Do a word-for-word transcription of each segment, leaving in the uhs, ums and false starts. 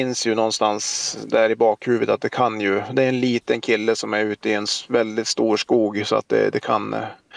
finns ju någonstans där i bakhuvudet att det kan ju, det är en liten kille som är ute i en väldigt stor skog, så att det, det kan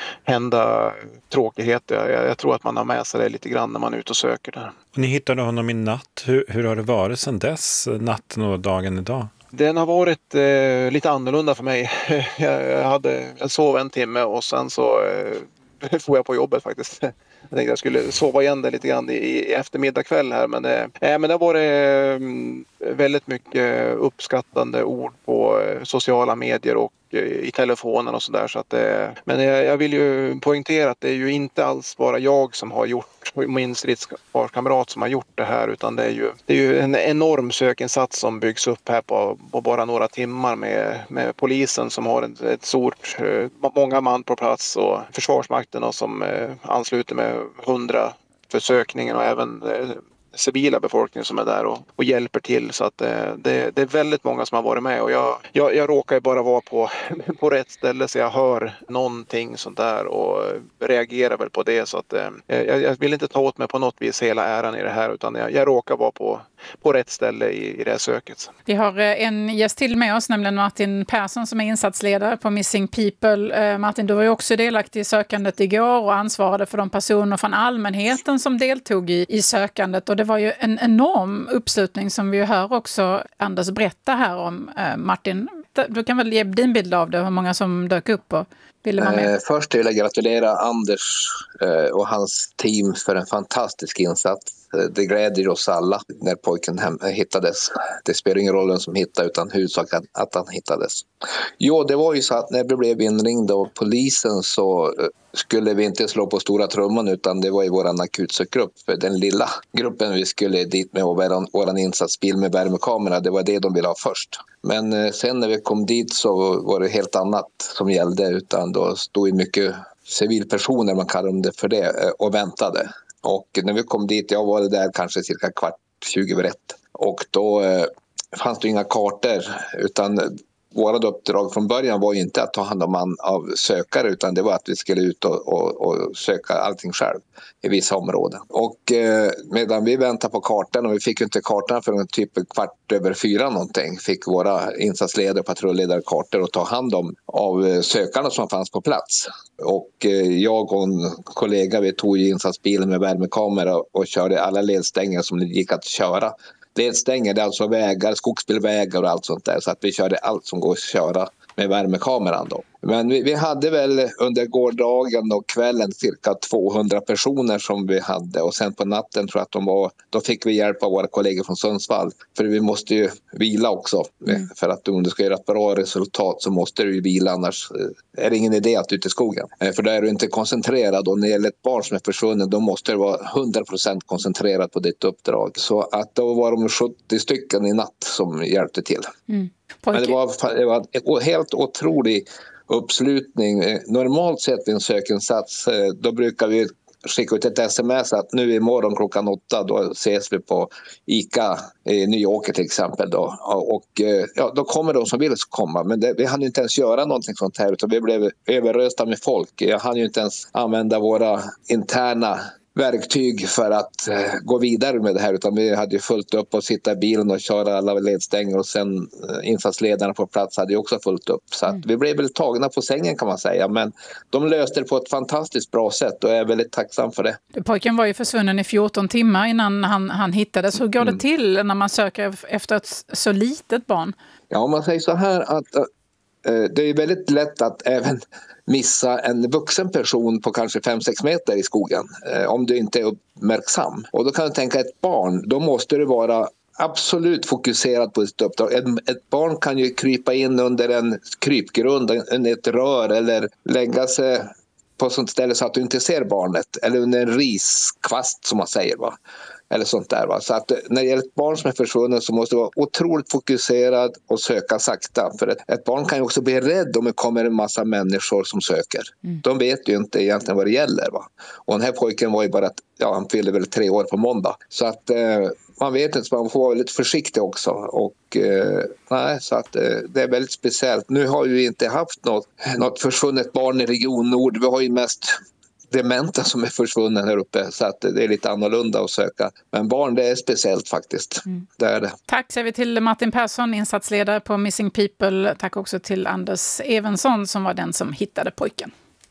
hända tråkigheter. Jag, jag tror att man har med sig det lite grann när man är ute och söker där. Ni hittade honom i natt. Hur, hur har det varit sedan dess, natten och dagen idag? Den har varit eh, lite annorlunda för mig. Jag, hade, jag sov en timme och sen så eh, får jag på jobbet faktiskt. Jag tänkte jag skulle sova igen det lite grann i, i eftermiddag kväll här. Men, eh, men det har varit eh, väldigt mycket uppskattande ord på eh, sociala medier och eh, i telefonen och sådär. Så att, eh, men jag, jag vill ju poängtera att det är ju inte alls bara jag som har gjort, min stridskamrat som har gjort det här, utan det är ju, det är ju en enorm sökinsats som byggs upp här på, på bara några timmar med, med polisen som har ett, ett stort, många man på plats, och Försvarsmakten och som eh, ansluter med hundra för sökningen, och även eh, civila befolkningen som är där och, och hjälper till. Så att eh, det, det är väldigt många som har varit med, och jag, jag, jag råkar ju bara vara på, på rätt ställe så jag hör någonting sånt där och reagerar väl på det. Så att eh, jag, jag vill inte ta åt mig på något vis hela äran i det här, utan jag, jag råkar vara på, på rätt ställe i, i det här söket. Vi har en gäst till med oss, nämligen Martin Persson som är insatsledare på Missing People. Martin, du var ju också delaktig i sökandet igår och ansvarade för de personer från allmänheten som deltog i, i sökandet, och det var ju en enorm uppslutning som vi hör också Anders berätta här om. Martin, du kan väl ge din bild av det, hur många som dök upp och ville vara med? Eh, först vill jag gratulera Anders eh, och hans team för en fantastisk insats. Det glädjer oss alla när pojken hem, hittades. Det spelar ingen roll vem som hittade, utan huvudsak att, att han hittades. Jo, det var ju så att när vi blev inringda av polisen så skulle vi inte slå på stora trumman, utan det var ju vår akutsökgrupp, den lilla gruppen vi skulle dit med, och vår, vår insatsbil med värmekamera. Det var det de ville ha först. Men sen när vi kom dit så var det helt annat som gällde, utan då stod ju mycket civilpersoner, man kallar det för det, och väntade. Och när vi kom dit, jag var där kanske cirka kvart, tjugo över ett. Och då eh, fanns det inga kartor, utan våra uppdrag från början var ju inte att ta hand om man av sökare, utan det var att vi skulle ut och, och, och söka allting själv i vissa områden. Och eh, medan vi väntade på kartan, och vi fick ju inte kartan för en typ kvart över fyra någonting, fick våra insatsledare och patrulledare kartor och ta hand om av sökarna som fanns på plats. Och eh, jag och en kollega, vi tog insatsbilen med värmekamera och körde alla ledstänger som det gick att köra. Ledstänger, det är alltså vägar, skogsbilvägar och allt sånt där. Så att vi körde allt som går att köra med värmekameran då. Men vi, vi hade väl under gårdagen och kvällen cirka tvåhundra personer som vi hade. Och sen på natten tror jag att de var, då fick vi hjälp av våra kollegor från Sundsvall. För vi måste ju vila också. Mm. För att om du ska göra ett bra resultat så måste du ju vila, annars är det ingen idé att du är ute i skogen. För då är du inte koncentrerad, och när det gäller ett barn som är försvunnen då måste du vara hundra procent koncentrerad på ditt uppdraag. Så att då var de sjuttio stycken i natt som hjälpte till. Mm. Men det var, det var en helt otrolig uppslutning. Normalt sett vid en sökinsats då brukar vi skicka ut ett sms att nu imorgon klockan åtta då ses vi på ICA i New York till exempel då. Och ja, då kommer de som vill komma, men det, vi hann ju inte ens göra någonting sånt här, utan vi blev överrösta med folk. Jag hann ju inte ens använda våra interna verktyg för att eh, gå vidare med det här, utan vi hade ju fullt upp och sitta i bilen och köra alla ledstänger, och sen eh, insatsledarna på plats hade ju också fullt upp. Så att vi blev väl tagna på sängen kan man säga, men de löste det på ett fantastiskt bra sätt och jag är väldigt tacksam för det. Pojken var ju försvunnen i fjorton timmar innan han, han hittades. Hur går mm. det till när man söker efter ett så litet barn? Ja, om man säger så här att eh, det är väldigt lätt att även missa en vuxen person på kanske fem sex meter i skogen eh, om du inte är uppmärksam. Och då kan du tänka ett barn, då måste du vara absolut fokuserad på sitt uppdrag. Ett, ett barn kan ju krypa in under en krypgrund, en, ett rör, eller lägga sig på sånt ställe så att du inte ser barnet, eller under en riskvast som man säger va. Eller sånt där va. Så att när det gäller ett barn som är försvunnen så måste du vara otroligt fokuserad och söka sakta. För ett, ett barn kan ju också bli rädd om det kommer en massa människor som söker. Mm. De vet ju inte egentligen vad det gäller va. Och den här pojken var ju bara, att, ja han fyllde väl tre år på måndag. Så att eh, man vet inte, så man får vara lite försiktig också. Och eh, nej, så att eh, det är väldigt speciellt. Nu har vi inte haft något, något försvunnet barn i Region Nord. Vi har ju mest dementa som är försvunnen här uppe, så att det är lite annorlunda att söka. Men barn, det är speciellt faktiskt. Mm. Det är det. Tack säger vi till Martin Persson, insatsledare på Missing People. Tack också till Anders Evensson som var den som hittade pojken.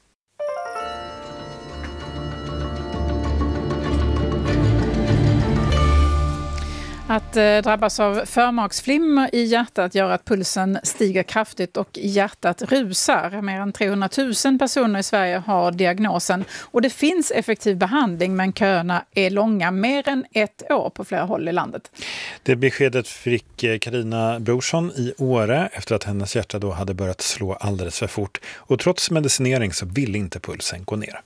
Att eh, drabbas av förmaksflimmer i hjärtat gör att pulsen stiger kraftigt och hjärtat rusar. Mer än trehundratusen personer i Sverige har diagnosen och det finns effektiv behandling, men köerna är långa, mer än ett år på flera håll i landet. Det beskedet fick Carina Brorsson i Åre efter att hennes hjärta då hade börjat slå alldeles för fort. Och trots medicinering så ville inte pulsen gå ner.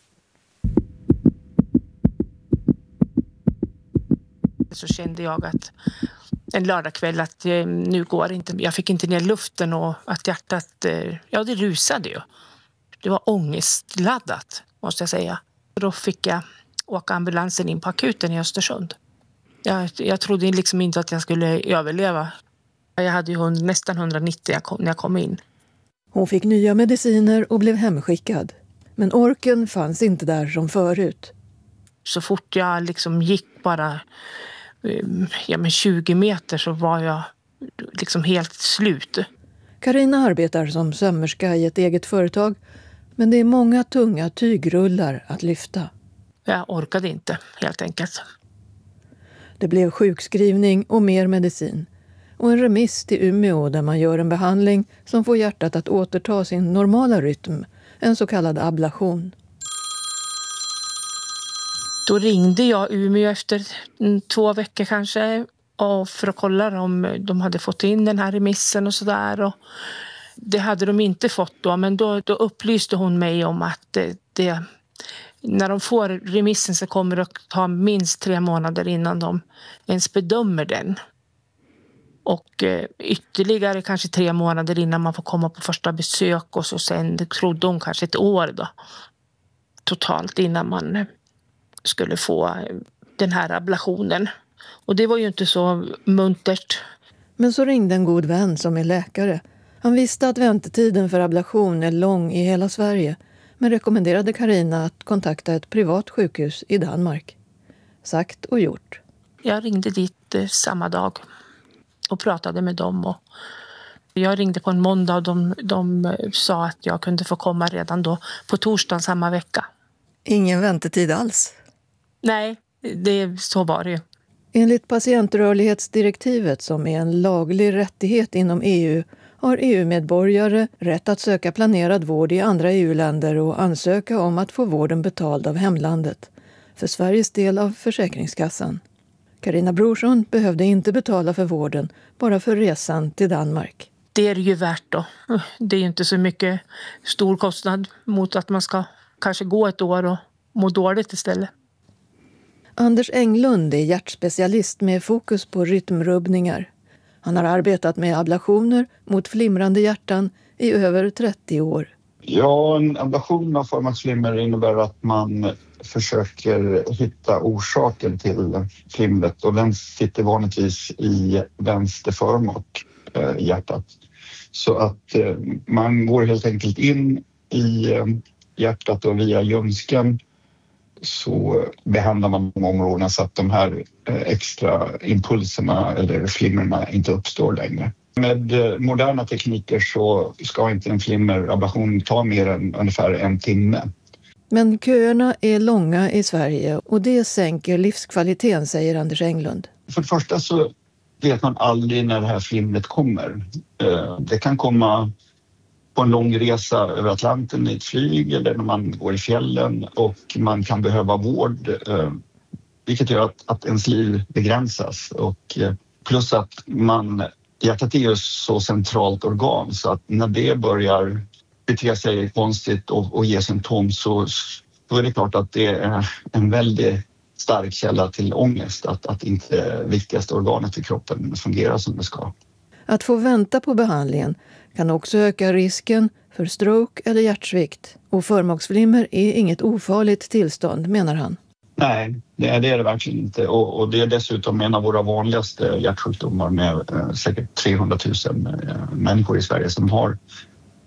Så kände jag att en lördagkväll att eh, nu går inte, jag fick inte ner luften och att hjärtat, eh, ja det rusade ju. Det var ångestladdat måste jag säga. Då fick jag åka ambulansen in på akuten i Östersund. Jag, jag trodde liksom inte att jag skulle överleva. Jag hade ju hund, nästan hundranittio när jag, kom, när jag kom in. Hon fick nya mediciner och blev hemskickad. Men orken fanns inte där som förut. Så fort jag liksom gick bara ja, men tjugo meter så var jag liksom helt slut. Carina arbetar som sömmerska i ett eget företag, men det är många tunga tygrullar att lyfta. Jag orkade inte, helt enkelt. Det blev sjukskrivning och mer medicin. Och en remiss till Umeå där man gör en behandling som får hjärtat att återta sin normala rytm, en så kallad ablation. Då ringde jag Umeå efter två veckor kanske och för att kolla om de hade fått in den här remissen och sådär. Det hade de inte fått då, men då, då upplyste hon mig om att det, det, när de får remissen så kommer det att ta minst tre månader innan de ens bedömer den. Och eh, ytterligare kanske tre månader innan man får komma på första besök och så sen trodde hon kanske ett år då totalt innan man skulle få den här ablationen. Och det var ju inte så muntert. Men så ringde en god vän som är läkare. Han visste att väntetiden för ablation är lång i hela Sverige, men rekommenderade Carina att kontakta ett privat sjukhus i Danmark. Sagt och gjort. Jag ringde dit eh, samma dag och pratade med dem. Och jag ringde på en måndag och de, de sa att jag kunde få komma redan då på torsdagen samma vecka. Ingen väntetid alls? Nej, det, så var det ju. Enligt patientrörlighetsdirektivet, som är en laglig rättighet inom E U, har E U-medborgare rätt att söka planerad vård i andra E U-länder och ansöka om att få vården betald av hemlandet, för Sveriges del av Försäkringskassan. Carina Brorsson behövde inte betala för vården, bara för resan till Danmark. Det är ju värt då. Det är ju inte så mycket stor kostnad mot att man ska kanske gå ett år och må dåligt istället. Anders Englund är hjärtspecialist med fokus på rytmrubbningar. Han har arbetat med ablationer mot flimrande hjärtan i över trettio år. Ja, en ablation av förmaksflimmer innebär att man försöker hitta orsaken till flimret och den sitter vanligtvis i vänster förmak i hjärtat. Så att man går helt enkelt in i hjärtat och via ljumsken så behandlar man de områdena så att de här extra impulserna eller flimmerna inte uppstår längre. Med moderna tekniker så ska inte en flimmerablation ta mer än ungefär en timme. Men köerna är långa i Sverige och det sänker livskvaliteten, säger Anders Englund. För det första så vet man aldrig när det här flimret kommer. Det kan komma på en lång resa över Atlanten i ett flyg eller när man går i fjällen och man kan behöva vård, vilket gör att, att ens liv begränsas. Och plus att man, hjärtat är ju så centralt organ så att när det börjar bete sig konstigt och, och ge symptom så, så är det klart att det är en väldigt stark källa till ångest att, att inte viktigaste organet i kroppen fungerar som det ska. Att få vänta på behandlingen kan också öka risken för stroke eller hjärtsvikt. Och förmaksflimmer är inget ofarligt tillstånd, menar han. Nej, det är det, är det verkligen inte. Och, och det är dessutom en av våra vanligaste hjärtsjukdomar med eh, säkert trehundratusen eh, människor i Sverige som har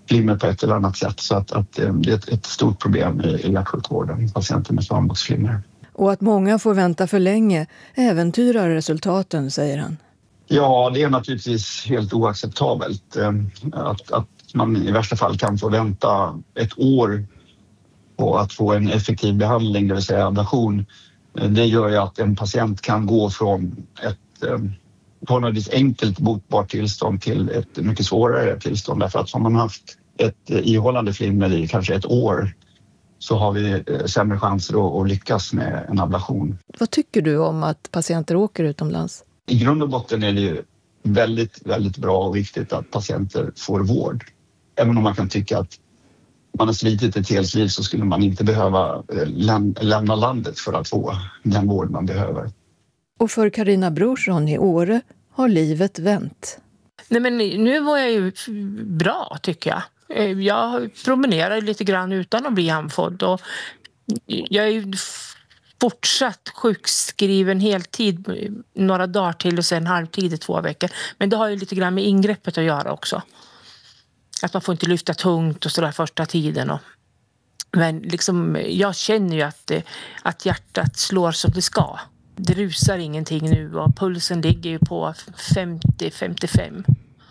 flimmer på ett eller annat sätt. Så att, att det är ett, ett stort problem i, i hjärtsjukvården, patienter med svanboxflimmer. Och att många får vänta för länge äventyrar resultaten, säger han. Ja, det är naturligtvis helt oacceptabelt att, att man i värsta fall kan få vänta ett år på att få en effektiv behandling, det vill säga ablation. Det gör ju att en patient kan gå från ett förhållandevis enkelt botbart tillstånd till ett mycket svårare tillstånd. Därför att om man haft ett ihållande flimmer i kanske ett år så har vi sämre chanser att lyckas med en ablation. Vad tycker du om att patienter åker utomlands? I grund och botten är det ju väldigt, väldigt bra och viktigt att patienter får vård. Även om man kan tycka att man har slitit ett helt liv så skulle man inte behöva läm- lämna landet för att få den vård man behöver. Och för Carina Brorsson i Åre har livet vänt. Nej, men nu var jag ju bra, tycker jag. Jag promenerar lite grann utan att bli andfådd. Och jag är ju fortsatt sjukskriven heltid några dagar till och sen halvtid i två veckor. Men det har ju lite grann med ingreppet att göra också. Att man får inte lyfta tungt och sådär första tiden. Och, men liksom, jag känner ju att, att hjärtat slår som det ska. Det rusar ingenting nu och pulsen ligger ju på femtio till femtiofem.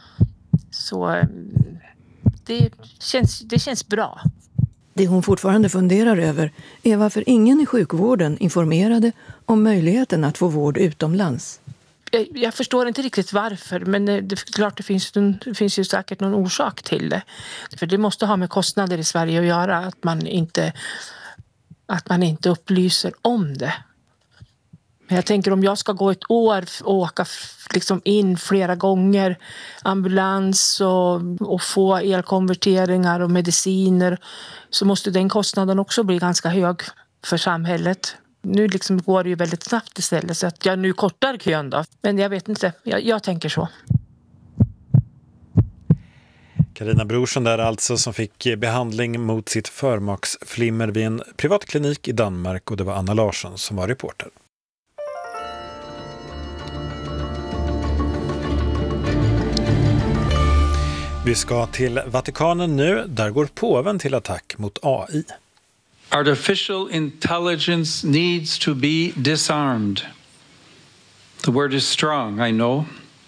Så det känns, det känns bra. Det hon fortfarande funderar över är varför ingen i sjukvården informerade om möjligheten att få vård utomlands. Jag, jag förstår inte riktigt varför, men det är klart det finns, det finns ju säkert någon orsak till det. För det måste ha med kostnader i Sverige att göra, att man inte, att man inte upplyser om det. Men jag tänker om jag ska gå ett år och åka liksom in flera gånger, ambulans och, och få elkonverteringar och mediciner, så måste den kostnaden också bli ganska hög för samhället. Nu liksom går det ju väldigt snabbt istället så att jag nu kortar kön då. Men jag vet inte, jag, jag tänker så. Carina Brorsson där alltså, som fick behandling mot sitt förmaksflimmer vid en privat klinik i Danmark, och det var Anna Larsson som var reporter. Vi ska till Vatikanen nu. Där går påven till attack mot A I. Artificial intelligence needs to be disarmed. The word is strong, I know,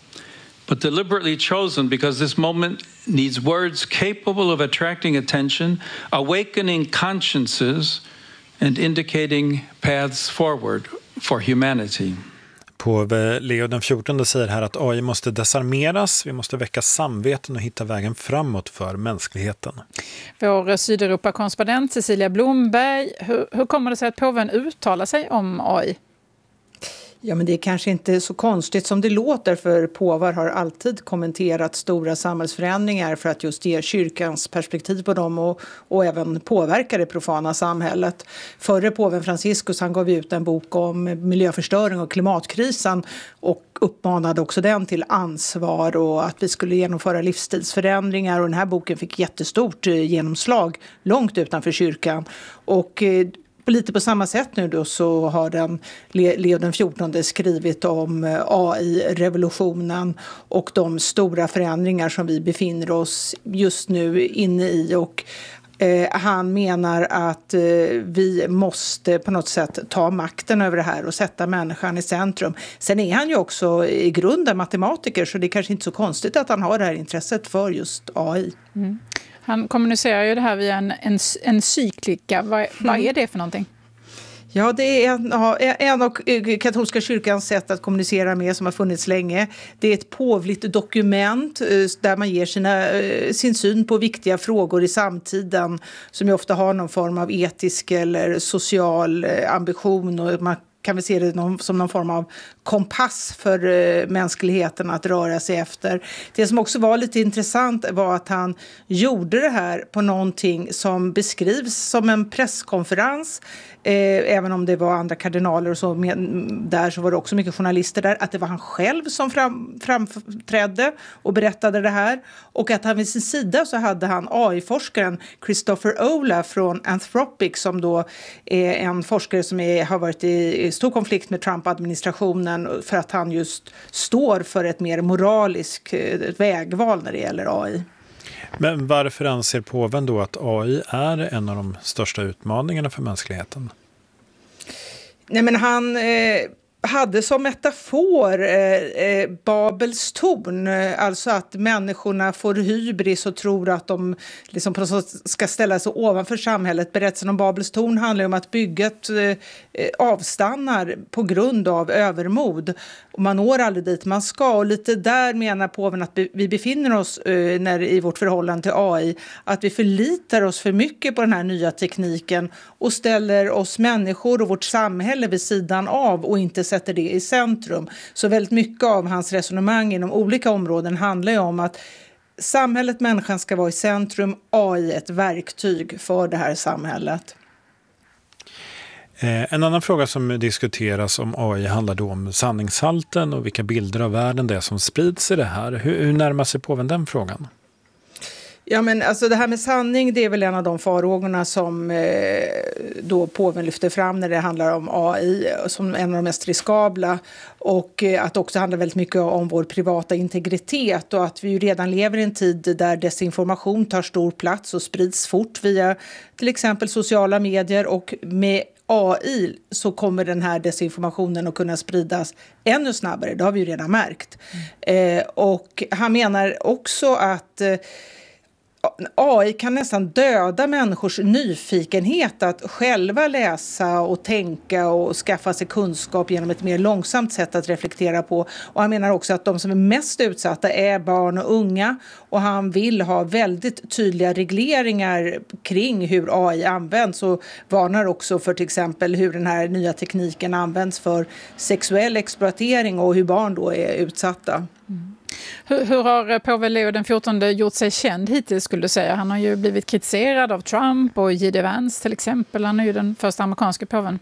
but deliberately chosen because this moment needs words capable of attracting attention, awakening consciences, and indicating paths forward for humanity. Påve Leo den fjortonde säger här att A I måste desarmeras, vi måste väcka samveten och hitta vägen framåt för mänskligheten. Vår Sydeuropa-korrespondent Cecilia Blomberg, hur, hur kommer det sig att påven uttalar sig om A I? Ja, men det är kanske inte så konstigt som det låter, för påvar har alltid kommenterat stora samhällsförändringar för att just ge kyrkans perspektiv på dem och, och även påverka det profana samhället. Förre påven Franciscus, han gav ut en bok om miljöförstöring och klimatkrisen och uppmanade också den till ansvar och att vi skulle genomföra livsstilsförändringar, och den här boken fick jättestort genomslag långt utanför kyrkan. Och lite på samma sätt nu då så har den Leo den fjortonde skrivit om A I-revolutionen och de stora förändringar som vi befinner oss just nu inne i, och eh, han menar att eh, vi måste på något sätt ta makten över det här och sätta människan i centrum. Sen är han ju också i grunden matematiker, så det är kanske inte så konstigt att han har det här intresset för just A I. Mm. Han kommunicerar ju det här via en, en, en cyklika. Vad, vad är det för någonting? Ja, det är en, en av katolska kyrkans sätt att kommunicera med som har funnits länge. Det är ett påvligt dokument där man ger sina, sin syn på viktiga frågor i samtiden, som ju ofta har någon form av etisk eller social ambition, och man kan vi se det någon, som någon form av kompass för uh, mänskligheten att röra sig efter. Det som också var lite intressant var att han gjorde det här på någonting som beskrivs som en presskonferens. Eh, även om det var andra kardinaler och så med, där, så var det också mycket journalister där. Att det var han själv som fram, framträdde och berättade det här. Och att han vid sin sida så hade han A I-forskaren Christopher Olah från Anthropic, som då är en forskare som är, har varit i, i stor konflikt med Trump-administrationen för att han just står för ett mer moraliskt vägval när det gäller A I. Men varför anser påven då att A I är en av de största utmaningarna för mänskligheten? Nej, men han eh, hade som metafor eh, eh, Babels torn, eh, alltså att människorna får hybris och tror att de liksom på något sätt ska ställa sig ovanför samhället. Berättelsen om Babels torn handlar om att bygget eh, avstannar på grund av övermod. Och man når aldrig dit man ska, och lite där menar påven att vi befinner oss eh, när, i vårt förhållande till A I, att vi förlitar oss för mycket på den här nya tekniken och ställer oss människor och vårt samhälle vid sidan av och inte sätter det i centrum. Så väldigt mycket av hans resonemang inom olika områden handlar ju om att samhället, människan ska vara i centrum, A I ett verktyg för det här samhället. En annan fråga som diskuteras om A I handlar då om sanningshalten och vilka bilder av världen det är som sprids i det här. Hur, hur närmar sig påven den frågan? Ja, men alltså det här med sanning, det är väl en av de farhågorna som eh, då påven lyfter fram när det handlar om A I som en av de mest riskabla, och eh, att också handlar väldigt mycket om vår privata integritet, och att vi ju redan lever i en tid där desinformation tar stor plats och sprids fort via till exempel sociala medier, och med A I så kommer den här desinformationen att kunna spridas ännu snabbare. Det har vi ju redan märkt. Mm. Eh, och han menar också att eh, A I kan nästan döda människors nyfikenhet att själva läsa och tänka och skaffa sig kunskap genom ett mer långsamt sätt att reflektera på. Och han menar också att de som är mest utsatta är barn och unga, och han vill ha väldigt tydliga regleringar kring hur A I används, och varnar också för till exempel hur den här nya tekniken används för sexuell exploatering och hur barn då är utsatta. Mm. Hur, hur har påve Leo den fjortonde gjort sig känd hittills, skulle du säga? Han har ju blivit kritiserad av Trump och J D Vance till exempel. Han är ju den första amerikanska påven.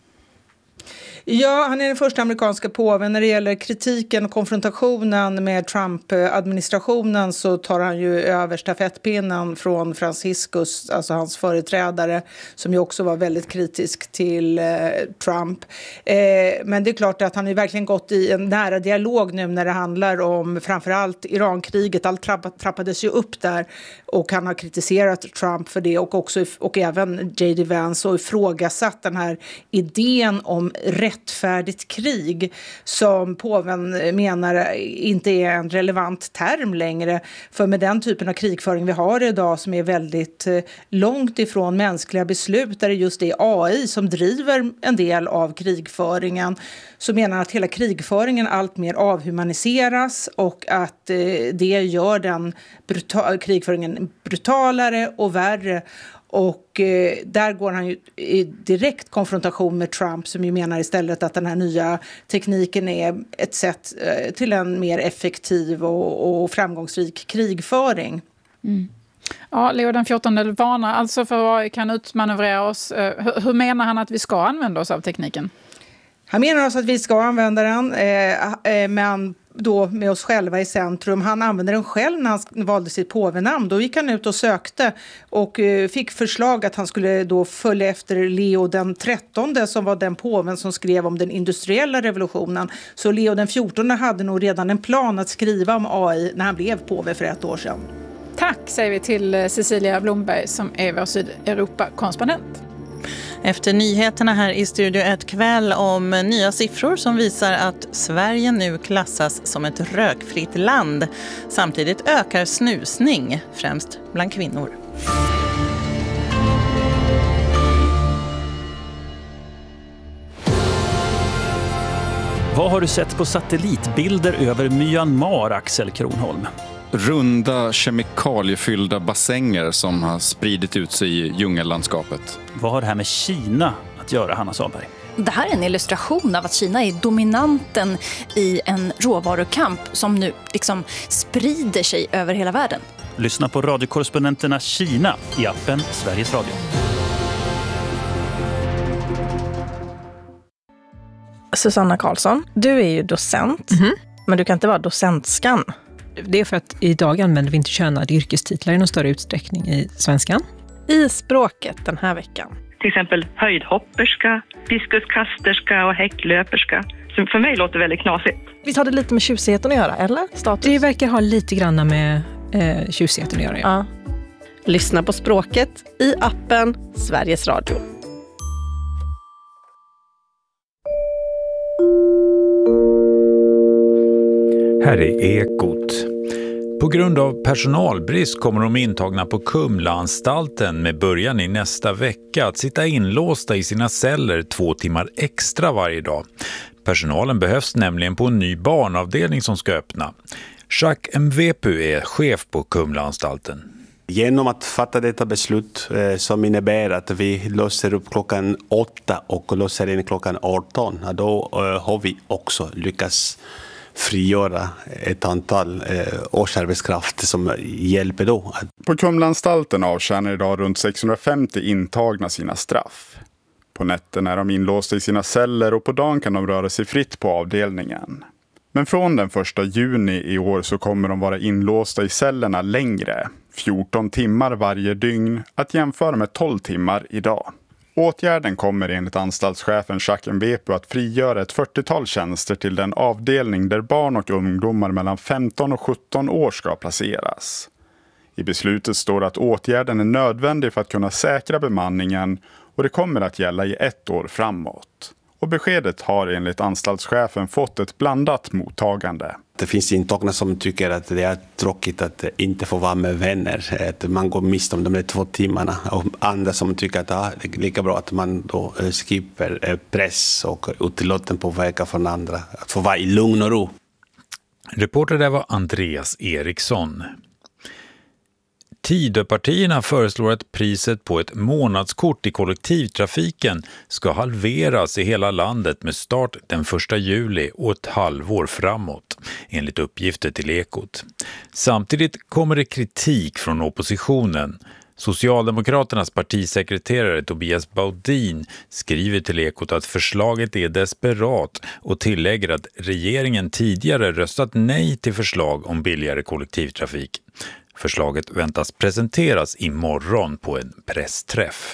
Ja, han är den första amerikanska påven. När det gäller kritiken och konfrontationen med Trump-administrationen så tar han ju över stafettpinnen från Franciscus, alltså hans företrädare, som ju också var väldigt kritisk till eh, Trump. Eh, men det är klart att han har verkligen gått i en nära dialog nu när det handlar om framförallt Irankriget. Allt trapp, trappades ju upp där, och han har kritiserat Trump för det, och, också, och även J D Vance, och ifrågasatt den här idén om rättfärdigt krig som påven menar inte är en relevant term längre. För med den typen av krigföring vi har idag, som är väldigt långt ifrån mänskliga beslut, där det just är A I som driver en del av krigföringen, så menar han att hela krigföringen allt mer avhumaniseras, och att det gör den brutal- krigföringen brutalare och värre. Och eh, där går han ju i direkt konfrontation med Trump, som ju menar istället att den här nya tekniken är ett sätt eh, till en mer effektiv och, och framgångsrik krigföring. Mm. Ja, Leo den fjortonde varnar alltså för att kan utmanövrera oss. Hur, hur menar han att vi ska använda oss av tekniken? Han menar alltså att vi ska använda den, eh, eh, men då med oss själva i centrum. Han använde den själv när han valde sitt påvenamn. Då gick han ut och sökte och eh, fick förslag att han skulle då följa efter Leo den trettonde, som var den påven som skrev om den industriella revolutionen. Så Leo den fjortonde hade nog redan en plan att skriva om A I när han blev påve för ett år sedan. Tack säger vi till Cecilia Blomberg som är vår Sydeuropa-korrespondent. Efter nyheterna här i Studio ett kväll om nya siffror som visar att Sverige nu klassas som ett rökfritt land. Samtidigt ökar snusning, främst bland kvinnor. Vad har du sett på satellitbilder över Myanmar, Axel Kronholm? Runda kemikaliefyllda bassänger som har spridit ut sig i djungellandskapet. Vad har det här med Kina att göra, Hanna Sahlberg? Det här är en illustration av att Kina är dominanten i en råvarukamp som nu liksom sprider sig över hela världen. Lyssna på radiokorrespondenterna Kina i appen Sveriges Radio. Susanna Karlsson, du är ju docent, mm-hmm. men du kan inte vara docentskan. Det är för att idag använder vi inte könade yrkestitlar i någon större utsträckning i svenskan. I språket den här veckan. Till exempel höjdhopperska, diskuskasterska och häcklöperska. Som för mig låter väldigt knasigt. Visst har det lite med tjusigheten att göra, eller? Status? Det verkar ha lite grann med eh, tjusigheten att göra, ja. ja. Lyssna på Språket i appen Sveriges Radio. Här är Ekot. På grund av personalbrist kommer de intagna på Kumlaanstalten med början i nästa vecka att sitta inlåsta i sina celler två timmar extra varje dag. Personalen behövs nämligen på en ny barnavdelning som ska öppna. Jacques Mvepu är chef på Kumlaanstalten. Genom att fatta detta beslut eh, som innebär att vi låser upp klockan åtta och låser in klockan arton, då eh, har vi också lyckats frigöra ett antal eh, årsarbetskraft som hjälper då. På Kumlaanstalten avtjänar idag runt sexhundrafemtio intagna sina straff. På nätterna är de inlåsta i sina celler och på dagen kan de röra sig fritt på avdelningen. Men från den första juni i år så kommer de vara inlåsta i cellerna längre, fjorton timmar varje dygn, att jämföra med tolv timmar idag. Åtgärden kommer enligt anstaltschefen Jacques Mvepu att frigöra ett fyrtiotal tjänster till den avdelning där barn och ungdomar mellan femton och sjutton år ska placeras. I beslutet står att åtgärden är nödvändig för att kunna säkra bemanningen och det kommer att gälla i ett år framåt. Och beskedet har enligt anstaltschefen fått ett blandat mottagande. Det finns intagna som tycker att det är tråkigt att inte få vara med vänner. Att man går miste om de där två timmarna. Och andra som tycker att ja, det är lika bra att man då skipper press och utlåten påverkan från andra. Att få vara i lugn och ro. Reporter där var Andreas Eriksson. Tidöpartierna föreslår att priset på ett månadskort i kollektivtrafiken ska halveras i hela landet med start den första juli och ett halvår framåt, enligt uppgifter till Ekot. Samtidigt kommer det kritik från oppositionen. Socialdemokraternas partisekreterare Tobias Baudin skriver till Ekot att förslaget är desperat och tillägger att regeringen tidigare röstat nej till förslag om billigare kollektivtrafik. Förslaget väntas presenteras imorgon på en pressträff.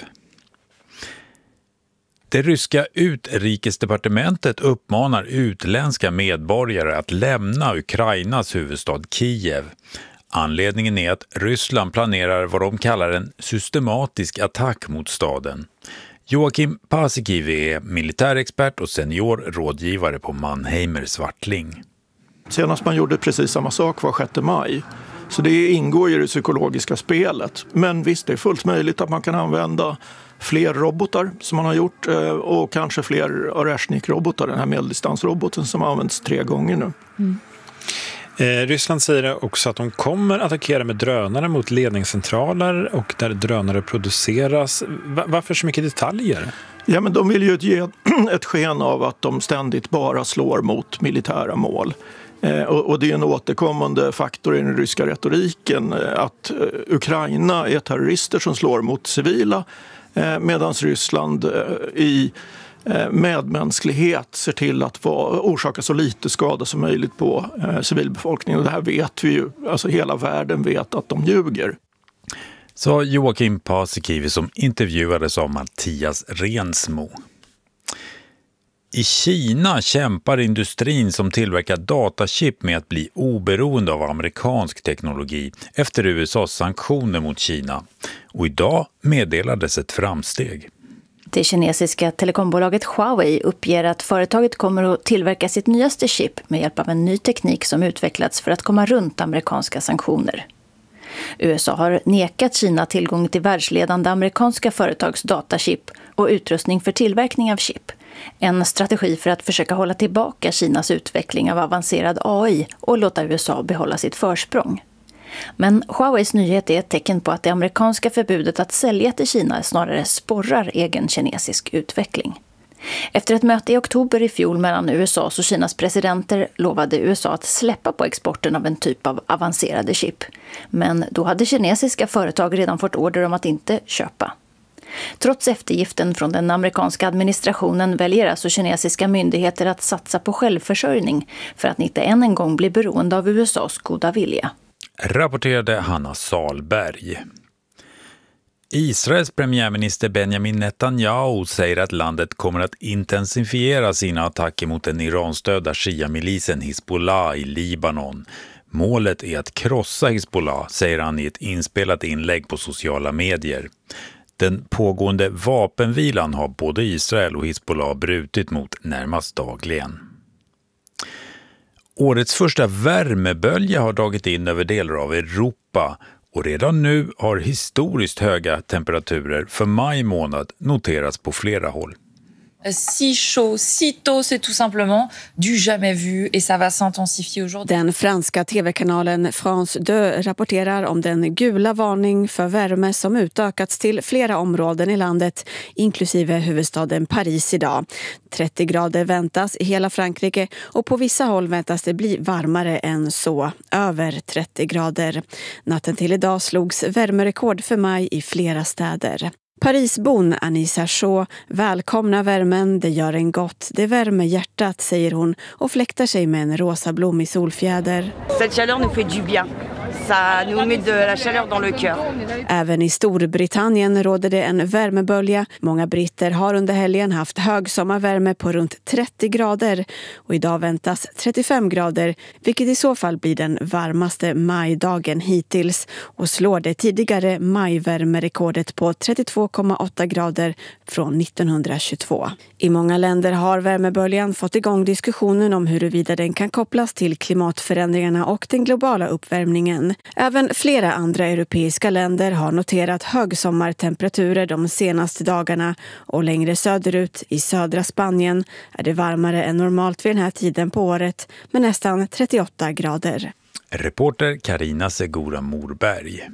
Det ryska utrikesdepartementet uppmanar utländska medborgare att lämna Ukrainas huvudstad Kiev. Anledningen är att Ryssland planerar vad de kallar en systematisk attack mot staden. Joakim Paasikivi är militärexpert och senior rådgivare på Mannheimer Swartling. Senast man gjorde precis samma sak var sjätte maj. Så det ingår i det psykologiska spelet. Men visst, det är fullt möjligt att man kan använda fler robotar som man har gjort och kanske fler Oreshnik-robotar, den här medeldistansroboten som har använts tre gånger nu. Mm. Eh, Ryssland säger också att de kommer attackera med drönare mot ledningscentraler och där drönare produceras. Va- varför så mycket detaljer? Ja, men de vill ju ge ett sken av att de ständigt bara slår mot militära mål. Eh, och, och det är en återkommande faktor i den ryska retoriken eh, att eh, Ukraina är terrorister som slår mot civila eh, medan Ryssland eh, i eh, medmänsklighet ser till att vara, orsaka så lite skada som möjligt på eh, civilbefolkningen. Och det här vet vi ju, alltså hela världen vet att de ljuger. Sa Joakim Paasikivi som intervjuades av Mattias Rensmo. I Kina kämpar industrin som tillverkar datachip med att bli oberoende av amerikansk teknologi efter U S A:s sanktioner mot Kina. Och idag meddelades ett framsteg. Det kinesiska telekombolaget Huawei uppger att företaget kommer att tillverka sitt nyaste chip med hjälp av en ny teknik som utvecklats för att komma runt amerikanska sanktioner. U S A har nekat Kina tillgång till världsledande amerikanska företags datachip och utrustning för tillverkning av chip. En strategi för att försöka hålla tillbaka Kinas utveckling av avancerad A I och låta U S A behålla sitt försprång. Men Huaweis nyhet är ett tecken på att det amerikanska förbudet att sälja till Kina snarare sporrar egen kinesisk utveckling. Efter ett möte i oktober i fjol mellan U S A:s och Kinas presidenter lovade U S A att släppa på exporten av en typ av avancerade chip. Men då hade kinesiska företag redan fått order om att inte köpa. Trots eftergiften från den amerikanska administrationen väljer alltså kinesiska myndigheter att satsa på självförsörjning för att inte än en gång bli beroende av U S A:s goda vilja. Rapporterade Hanna Salberg. Israels premiärminister Benjamin Netanyahu säger att landet kommer att intensifiera sina attacker mot den iranstödda Shia-milisen Hezbollah i Libanon. Målet är att krossa Hizbollah, säger han i ett inspelat inlägg på sociala medier. Den pågående vapenvilan har både Israel och Hizbollah brutit mot närmast dagligen. Årets första värmebölja har dragit in över delar av Europa och redan nu har historiskt höga temperaturer för maj månad noterats på flera håll. Si chaud, si tôt, c'est tout simplement du jamais vu et ça va s'intensifier aujourd'hui. Den franska tv-kanalen France deux rapporterar om den gula varning för värme som utökats till flera områden i landet, inklusive huvudstaden Paris idag. trettio grader väntas i hela Frankrike och på vissa håll väntas det bli varmare än så, över trettio grader. Natten till idag slogs värmerekord för maj i flera städer. Parisbon Anissa Shaw välkomnar värmen, det gör en gott, det värmer hjärtat, säger hon och fläktar sig med en rosa blommig solfjäder. Cette chaleur nous fait du bien. Ça nous met de la chaleur dans le cœur. Även i Storbritannien råder det en värmebölja. Många britter har under helgen haft högsommarvärme på runt trettio grader och idag väntas trettiofem grader, vilket i så fall blir den varmaste majdagen hittills och slår det tidigare majvärmerekordet på trettiotvå komma åtta grader från nittonhundratjugotvå. I många länder har värmeböljan fått igång diskussionen om huruvida den kan kopplas till klimatförändringarna och den globala uppvärmningen. Även flera andra europeiska länder har noterat högsommartemperaturer de senaste dagarna och längre söderut i södra Spanien är det varmare än normalt vid den här tiden på året med nästan trettioåtta grader. Reporter Carina Segura Morberg.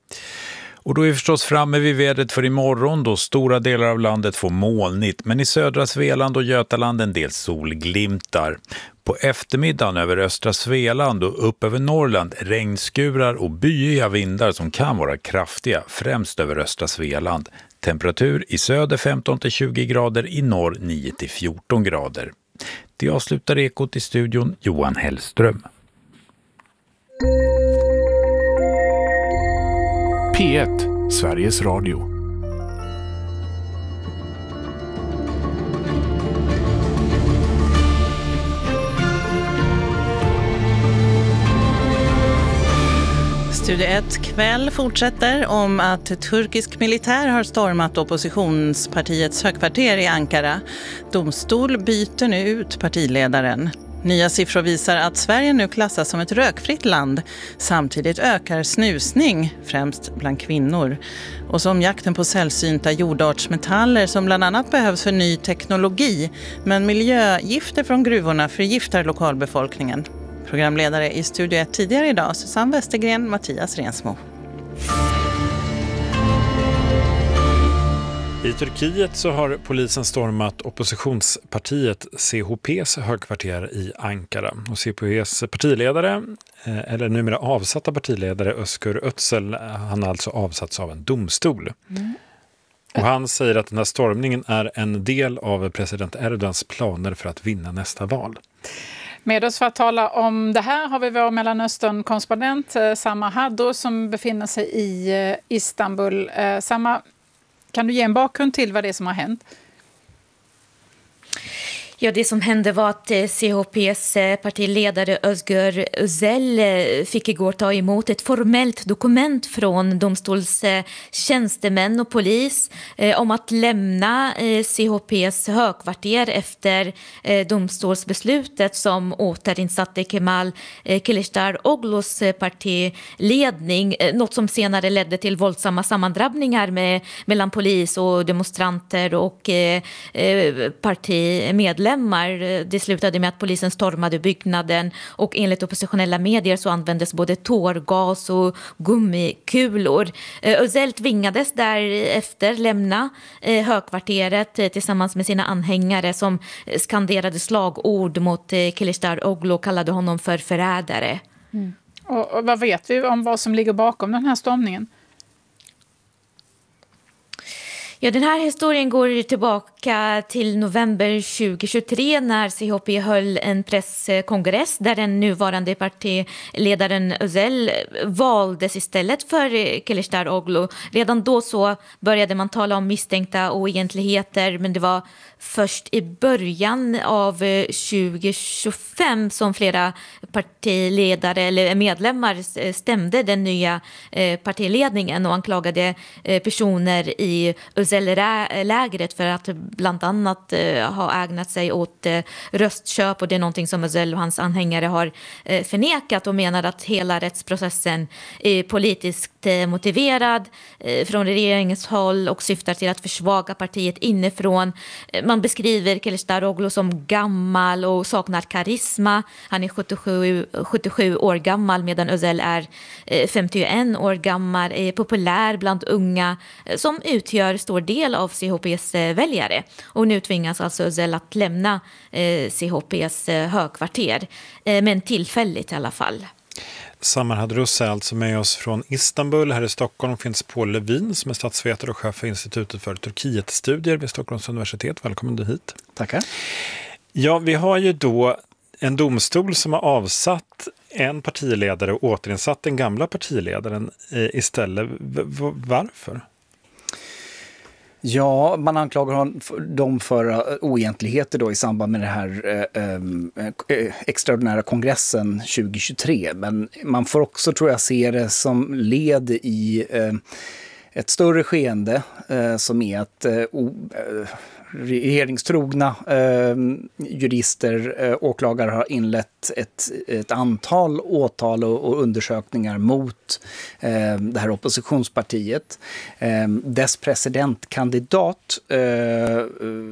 Och då är vi förstås framme vid vädret för imorgon då stora delar av landet får molnigt, men i södra Svealand och Götaland en del solglimtar. På eftermiddagen över östra Svealand och upp över Norrland regnskurar och byiga vindar som kan vara kraftiga, främst över östra Svealand. Temperatur i söder femton till tjugo grader, i norr nio till fjorton grader. Det avslutar Ekot i studion Johan Hellström. P ett, Sveriges Radio. Studio ett kväll fortsätter om att turkisk militär har stormat oppositionspartiets högkvarter i Ankara. Domstol byter nu ut partiledaren. Nya siffror visar att Sverige nu klassas som ett rökfritt land. Samtidigt ökar snusning, främst bland kvinnor. Och som jakten på sällsynta jordartsmetaller som bland annat behövs för ny teknologi. Men miljögifter från gruvorna förgiftar lokalbefolkningen. Programledare i Studio ett tidigare idag, Susanne Westergren, Mattias Rensmo. I Turkiet så har polisen stormat oppositionspartiet C H P:s högkvarter i Ankara. Och C H P:s partiledare, eller numera avsatta partiledare Özgür Özel, han har alltså avsatts av en domstol. Mm. Och han säger att den här stormningen är en del av president Erdogans planer för att vinna nästa val. Med oss för att tala om det här har vi vår Mellanöstern-korrespondent Sama Haddo som befinner sig i Istanbul. Sama, kan du ge en bakgrund till vad det är som har hänt? Ja, det som hände var att C H P:s partiledare Özgür Özel fick igår ta emot ett formellt dokument från domstolstjänstemän och polis om att lämna C H P:s högkvarter efter domstolsbeslutet som återinsatte Kemal Kılıçdaroğlu's partiledning. Något som senare ledde till våldsamma sammandrabbningar med, mellan polis och demonstranter och partimedlemmar. Det slutade med att polisen stormade byggnaden och enligt oppositionella medier så användes både tårgas och gummikulor. Özel tvingades därefter lämna högkvarteret tillsammans med sina anhängare som skanderade slagord mot Kılıçdaroğlu och kallade honom för förrädare. Mm. Och, och vad vet vi om vad som ligger bakom den här stormningen? Ja, den här historien går tillbaka tillbaka till november tjugohundratjugotre när C H P höll en presskongress där den nuvarande partiledaren Özel valdes istället för Kılıçdaroğlu. Redan då så började man tala om misstänkta oegentligheter, men det var först i början av tjugohundratjugofem som flera partiledare eller medlemmar stämde den nya partiledningen och anklagade personer i Özel-lägret för att bland annat ha ägnat sig åt röstköp, och det är någonting som Özel och hans anhängare har förnekat och menar att hela rättsprocessen är politiskt motiverad från regeringens håll och syftar till att försvaga partiet inifrån. Man beskriver Kılıçdaroğlu som gammal och saknar karisma. Han är sjuttiosju, sjuttiosju år gammal medan Özel är femtioen år gammal, är populär bland unga som utgör stor del av C H P:s väljare. Och nu tvingas alltså Özel att lämna C H P:s högkvarter, men tillfälligt i alla fall. Samar Hadrus är alltså med oss från Istanbul. Här i Stockholm finns Paul Levin som är statsvetare och chef för Institutet för Turkietstudier vid Stockholms universitet. Välkommen du hit. Tackar. Ja, vi har ju då en domstol som har avsatt en partiledare och återinsatt den gamla partiledaren istället. Varför? Ja, man anklagar dem för oegentligheter då i samband med den här eh, eh, extraordinära kongressen tjugohundratjugotre. Men man får också, tror jag, se det som led i eh, ett större skeende eh, som är att eh, o, eh, regeringstrogna eh, jurister, eh, åklagare har inlett ett, ett antal åtal och, och undersökningar mot eh, det här oppositionspartiet. Eh, dess presidentkandidat eh,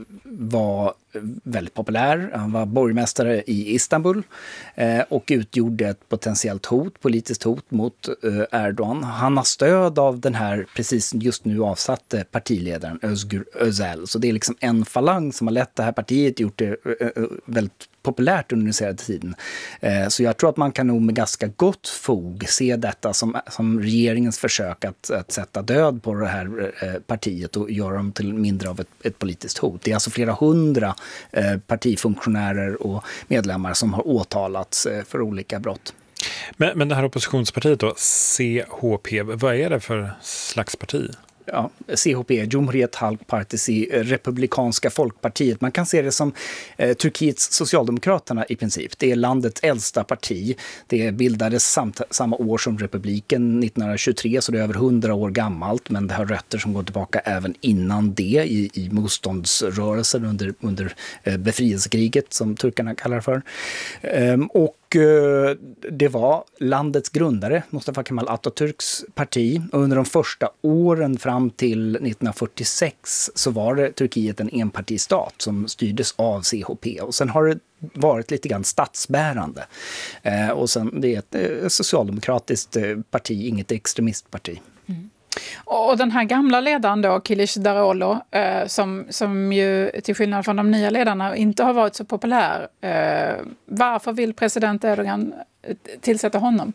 var väldigt populär. Han var borgmästare i Istanbul eh, och utgjorde ett potentiellt hot, politiskt hot mot eh, Erdogan. Han har stöd av den här precis just nu avsatte partiledaren Özgür Özel. Så det är liksom en falang som har lett det här partiet, gjort det eh, väldigt populärt under den senaste tiden. Eh, så jag tror att man kan nog med ganska gott fog se detta som, som regeringens försök att, att sätta död på det här eh, partiet och göra dem till mindre av ett, ett politiskt hot. Det är alltså flera hundra eh, partifunktionärer och medlemmar som har åtalats eh, för olika brott. Men, men det här oppositionspartiet då, C H P, vad är det för slags parti? Ja, C H P, Cumhuriyet Halk Partisi, Republikanska folkpartiet. Man kan se det som eh, Turkiets Socialdemokraterna i princip. Det är landets äldsta parti. Det bildades samt, samma år som republiken, nittonhundratjugotre, så det är över hundra år gammalt. Men det har rötter som går tillbaka även innan det i, i motståndsrörelsen under, under eh, befrielsekriget som turkarna kallar det för. Ehm, och det var landets grundare, Mustafa Kemal Atatürks parti. Och under de första åren fram till nittonhundrafyrtiosex så var det Turkiet en enpartistat som styrdes av C H P. Och sen har det varit lite grann statsbärande. Eh, och sen det är ett eh, socialdemokratiskt parti, inget extremistparti. Mm. Och den här gamla ledaren då, Kılıçdaroğlu, eh, som, som ju till skillnad från de nya ledarna inte har varit så populär. Eh, varför vill president Erdogan tillsätta honom?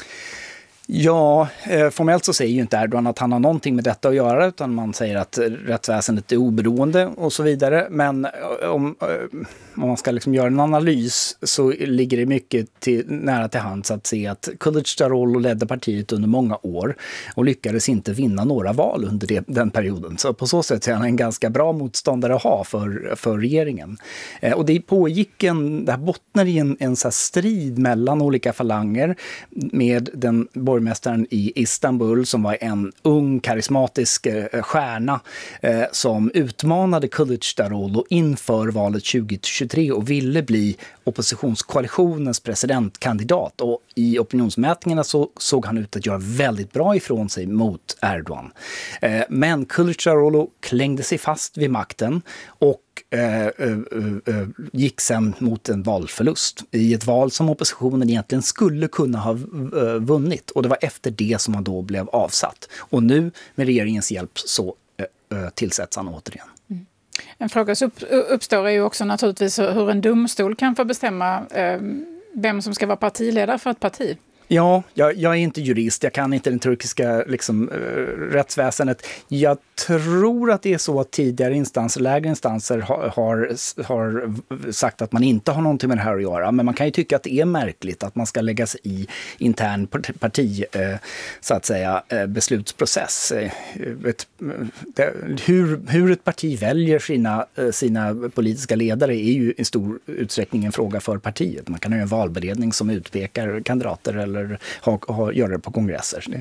Ja, eh, formellt så säger ju inte Erdogan att han har någonting med detta att göra, utan man säger att rättsväsendet är oberoende och så vidare. Men om, om man ska liksom göra en analys så ligger det mycket till, nära till hands att se att Kılıçdaroğlu ledde partiet under många år och lyckades inte vinna några val under det, den perioden. Så på så sätt är han en ganska bra motståndare att ha för, för regeringen. Eh, och det pågick en, det här bottnar i en, en så här strid mellan olika falanger med den borgmästaren i Istanbul som var en ung karismatisk eh, stjärna eh, som utmanade Kılıçdaroğlu inför valet tjugohundratjugotre och ville bli oppositionskoalitionens presidentkandidat, och i opinionsmätningarna så såg han ut att göra väldigt bra ifrån sig mot Erdogan. Eh, men Kılıçdaroğlu klängde sig fast vid makten och Eh, eh, eh, gick sen mot en valförlust i ett val som oppositionen egentligen skulle kunna ha eh, vunnit, och det var efter det som han då blev avsatt, och nu med regeringens hjälp så eh, eh, tillsätts han återigen. Mm. En fråga som uppstår är ju också naturligtvis hur en domstol kan få bestämma eh, vem som ska vara partiledare för ett parti. Ja, jag, jag är inte jurist, jag kan inte den turkiska liksom, äh, rättsväsendet. Jag tror att det är så att tidigare instanser, lägre instanser har, har, har sagt att man inte har någonting med det här att göra. Men man kan ju tycka att det är märkligt att man ska lägga sig i intern parti, äh, så att säga, äh, beslutsprocess. Äh, ett, det, hur, hur ett parti väljer sina, äh, sina politiska ledare är ju i stor utsträckning en fråga för partiet. Man kan ha en valberedning som utpekar kandidater eller Ha, ha, göra det på kongresser. Det.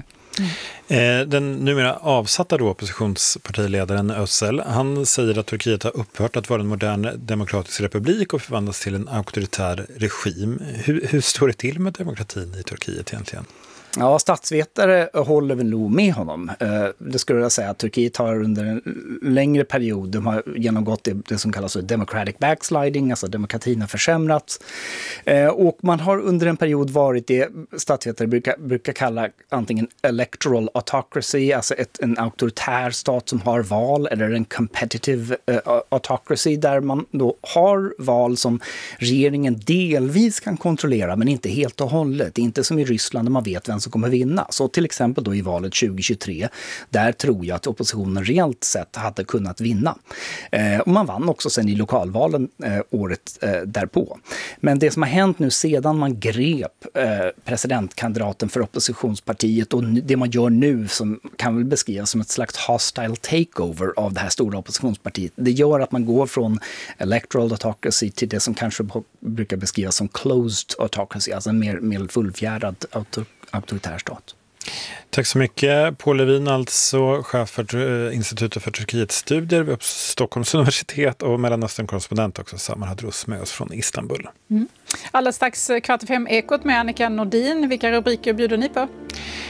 Mm. Den numera avsatta då oppositionspartiledaren Özel, han säger att Turkiet har upphört att vara en modern demokratisk republik och förvandlas till en auktoritär regim. Hur, hur står det till med demokratin i Turkiet egentligen? Ja, statsvetare håller väl nog med honom. Det skulle jag säga att Turkiet har under en längre period de har genomgått det, det som kallas för democratic backsliding, alltså demokratin har försämrats. Och man har under en period varit det statsvetare brukar, brukar kalla antingen electoral autocracy, alltså ett, en auktoritär stat som har val, eller en competitive uh, autocracy där man då har val som regeringen delvis kan kontrollera men inte helt och hållet. Det är inte som i Ryssland där man vet vem som kommer vinna. Så till exempel då i valet tjugo tjugotre, där tror jag att oppositionen reellt sett hade kunnat vinna. Eh, och man vann också sen i lokalvalen eh, året eh, därpå. Men det som har hänt nu sedan man grep eh, presidentkandidaten för oppositionspartiet och det man gör nu som kan väl beskrivas som ett slags hostile takeover av det här stora oppositionspartiet. Det gör att man går från electoral autocracy till det som kanske brukar beskrivas som closed autocracy, alltså en mer, mer fullfjädrad autor auktoritär stat. Tack så mycket. Paul Levin, alltså chef för Institutet för Turkiets studier vid Stockholms universitet och Mellanöstern-korrespondent också, Samar Hadrous med oss från Istanbul. Mm. Alldeles strax kvart i fem Ekot med Annika Nordin. Vilka rubriker bjuder ni på?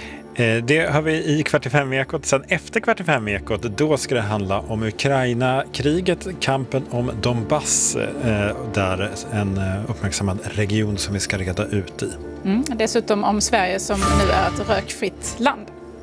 Det har vi i kvart i fem Ekot. Sen efter kvart i fem Ekot, då ska det handla om Ukraina-kriget, kampen om Donbass, där en uppmärksammad region som vi ska reda ut i. Mm. Dessutom om Sverige som nu är ett rökfritt land.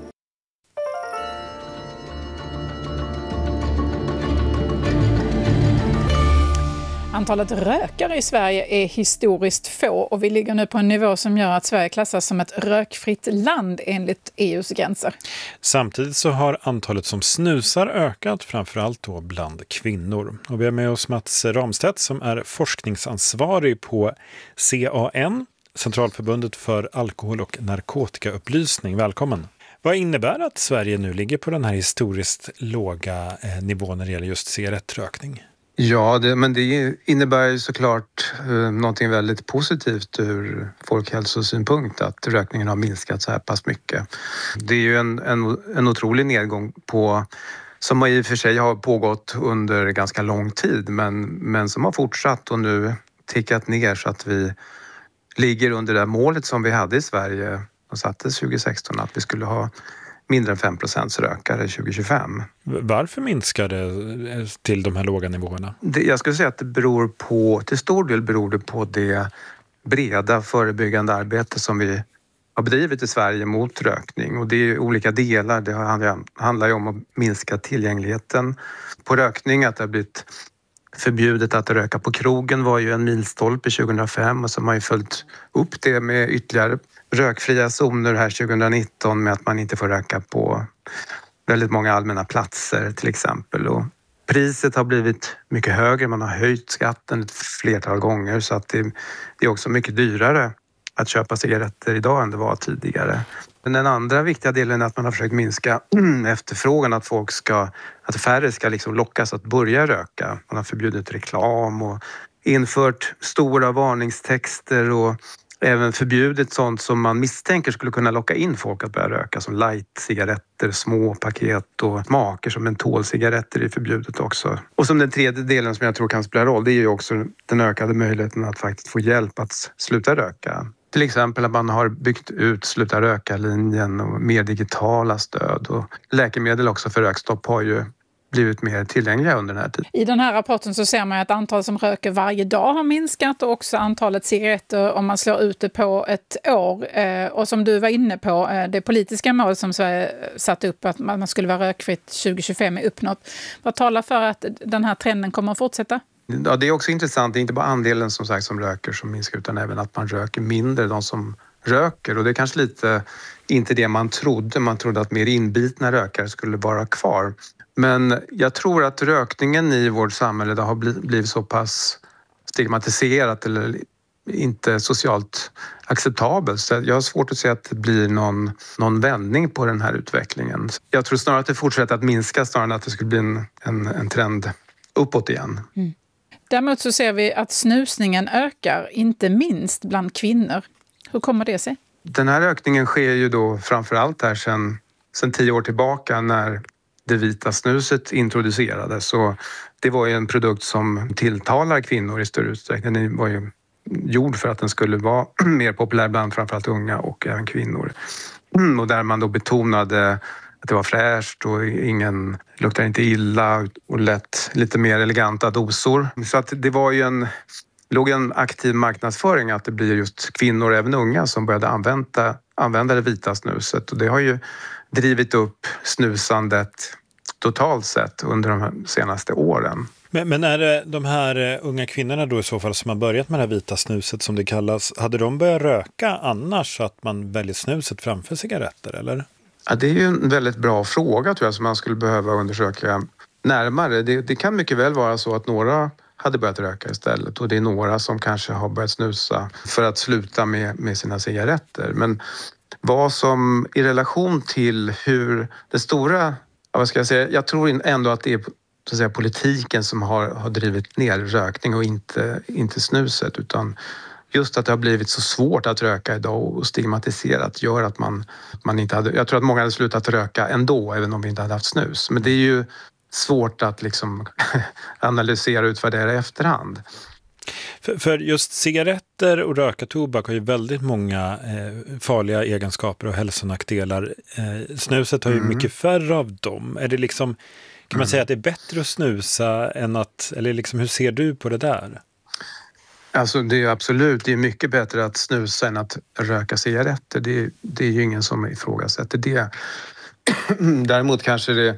Antalet rökare i Sverige är historiskt få och vi ligger nu på en nivå som gör att Sverige klassas som ett rökfritt land enligt E U:s gränser. Samtidigt så har antalet som snusar ökat, framförallt då bland kvinnor. Och vi har med oss Mats Ramstedt som är forskningsansvarig på C A N, Centralförbundet för alkohol- och narkotikaupplysning. Välkommen! Vad innebär att Sverige nu ligger på den här historiskt låga eh, nivån när det gäller just cigarettrökning? Ja, det, men det innebär ju såklart eh, någonting väldigt positivt ur folkhälsosynpunkt att rökningen har minskat så här pass mycket. Det är ju en, en, en otrolig nedgång på, som i och för sig har pågått under ganska lång tid men, men som har fortsatt och nu tickat ner så att vi ligger under det målet som vi hade i Sverige och sattes tjugo sexton att vi skulle ha mindre än fem procent rökare tjugo tjugofem. Varför minskar det till de här låga nivåerna? Det, jag skulle säga att det beror på, till stor del beror det på det breda förebyggande arbete som vi har bedrivit i Sverige mot rökning. Och det är olika delar. Det handlar ju om att minska tillgängligheten på rökning, att det har blivit förbjudet att röka på krogen var ju en milstolpe tjugohundrafem och så har man ju följt upp det med ytterligare rökfria zoner här tjugonitton med att man inte får röka på väldigt många allmänna platser till exempel. Och priset har blivit mycket högre, man har höjt skatten ett flertal gånger så att det, det är också mycket dyrare att köpa cigaretter idag än det var tidigare. Men den andra viktiga delen är att man har försökt minska efterfrågan, att folk ska, att färre ska liksom lockas att börja röka. Man har förbjudit reklam och infört stora varningstexter och även förbjudit sånt som man misstänker skulle kunna locka in folk att börja röka, som light-cigaretter, små paket och smaker som mentolcigaretter är förbjudet också. Och som den tredje delen som jag tror kan spela roll, det är ju också den ökade möjligheten att faktiskt få hjälp att sluta röka. Till exempel att man har byggt ut sluta röka-linjen och mer digitala stöd. Och läkemedel också för rökstopp har ju blivit mer tillgängliga under den här tiden. I den här rapporten så ser man att antalet som röker varje dag har minskat och också antalet cigaretter om man slår ut det på ett år. Och som du var inne på, det politiska mål som Sverige satt upp att man skulle vara rökfritt tjugo tjugofem är uppnått. Vad talar för att den här trenden kommer att fortsätta? Ja, det är också intressant. Det är inte bara andelen som sagt som röker som minskar utan även att man röker mindre. De som röker. Och det är kanske lite inte det man trodde. Man trodde att mer inbitna rökare skulle vara kvar. Men jag tror att rökningen i vårt samhälle har blivit så pass stigmatiserat eller inte socialt acceptabelt. Så jag har svårt att se att det blir någon, någon vändning på den här utvecklingen. Jag tror snarare att det fortsätter att minska snarare än att det skulle bli en, en, en trend uppåt igen. Mm. Däremot så ser vi att snusningen ökar, inte minst bland kvinnor. Hur kommer det sig? Den här ökningen sker ju då framförallt här sedan, sedan tio år tillbaka när det vita snuset introducerades. Så det var ju en produkt som tilltalar kvinnor i större utsträckning. Den var ju gjord för att den skulle vara mer populär bland framförallt unga och även kvinnor. Och där man då betonade att det var fräscht och ingen luktar inte illa och lätt lite mer eleganta dosor. Så att det var ju en, låg en aktiv marknadsföring att det blir just kvinnor, även unga, som började använda, använda det vita snuset. Och det har ju drivit upp snusandet totalt sett under de senaste åren. Men, men är det de här unga kvinnorna då i så fall som har börjat med det här vita snuset som det kallas, hade de börjat röka annars så att man väljer snuset framför cigaretter eller? Ja, det är ju en väldigt bra fråga tror jag som man skulle behöva undersöka närmare. Det, det kan mycket väl vara så att några hade börjat röka istället och det är några som kanske har börjat snusa för att sluta med, med sina cigaretter. Men vad som i relation till hur det stora, vad ska jag säga, jag tror ändå att det är så att säga, politiken som har, har drivit ner rökning och inte, inte snuset, utan just att det har blivit så svårt att röka idag och stigmatiserat gör att man, man inte hade, jag tror att många hade slutat röka ändå även om vi inte hade haft snus. Men det är ju svårt att liksom analysera och utvärdera i efterhand. För, för just cigaretter och röka tobak har ju väldigt många eh, farliga egenskaper och hälsonackdelar. Eh, snuset har ju mm. mycket färre av dem. Är det liksom, kan man mm. säga att det är bättre att snusa än att, eller liksom, hur ser du på det där? Alltså det är absolut, det är mycket bättre att snusa än att röka cigaretter. Det, det är ju ingen som ifrågasätter det. Däremot kanske det,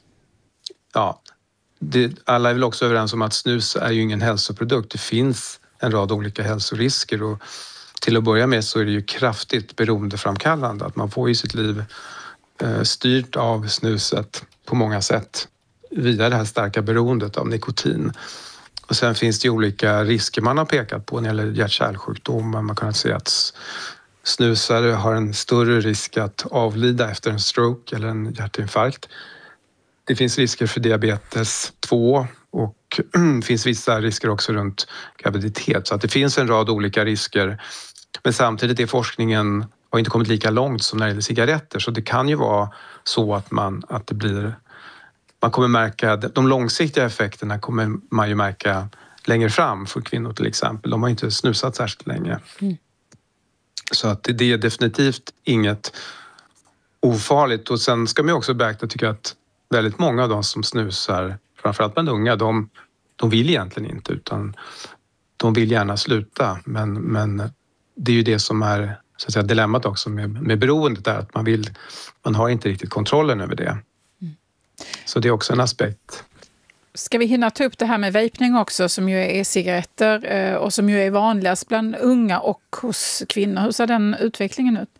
ja, det, alla är väl också överens om att snus är ju ingen hälsoprodukt. Det finns en rad olika hälsorisker och till att börja med så är det ju kraftigt beroendeframkallande. Att man får i sitt liv eh, styrt av snuset på många sätt via det här starka beroendet av nikotin. Och sen finns det ju olika risker man har pekat på när det gäller hjärt-kärlsjukdomar. Man kan säga att snusare har en större risk att avlida efter en stroke eller en hjärtinfarkt. Det finns risker för diabetes två och det finns vissa risker också runt graviditet. Så att det finns en rad olika risker. Men samtidigt är forskningen har inte kommit lika långt som när det gäller cigaretter. Så det kan ju vara så att, man, att det blir... Man kommer märka, de långsiktiga effekterna kommer man ju märka längre fram för kvinnor till exempel. De har inte snusat särskilt länge. Mm. Så att det, det är definitivt inget ofarligt. Och sen ska man också beakta, tycker jag, att väldigt många av de som snusar, framförallt bland unga, de, de vill egentligen inte utan de vill gärna sluta. Men, men det är ju det som är så att säga, dilemmat också med, med beroendet där, att man vill, man har inte riktigt kontrollen över det. Så det är också en aspekt. Ska vi hinna ta upp det här med vapning också som ju är e-cigaretter och som ju är vanligast bland unga och hos kvinnor. Hur ser den utvecklingen ut?